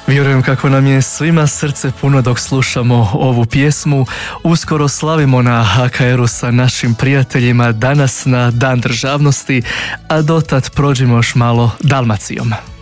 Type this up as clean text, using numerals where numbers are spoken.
Vjerujem kako nam je svima srce puno dok slušamo ovu pjesmu. Uskoro slavimo na HKR-u sa našim prijateljima danas na Dan državnosti, a dotad prođimo još malo Dalmacijom.